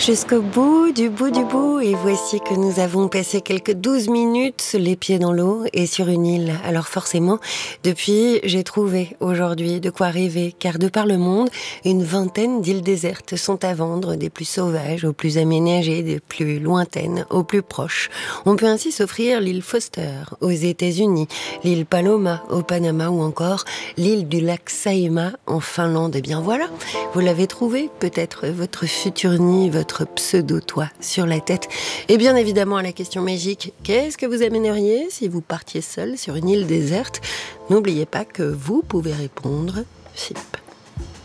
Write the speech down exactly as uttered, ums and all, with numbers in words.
Jusqu'au bout, du bout, du bout. Et voici que nous avons passé quelques douze minutes les pieds dans l'eau et sur une île. Alors forcément, depuis, j'ai trouvé aujourd'hui de quoi rêver. Car de par le monde, une vingtaine d'îles désertes sont à vendre, des plus sauvages aux plus aménagées, des plus lointaines aux plus proches. On peut ainsi s'offrir l'île Foster aux États-Unis, l'île Paloma au Panama ou encore l'île du lac Saimaa en Finlande. Et bien voilà, vous l'avez trouvé, peut-être votre futur nid, votre pseudo-toit sur la tête. Et bien évidemment à la question magique, qu'est-ce que vous amèneriez si vous partiez seul sur une île déserte? N'oubliez pas que vous pouvez répondre F I P.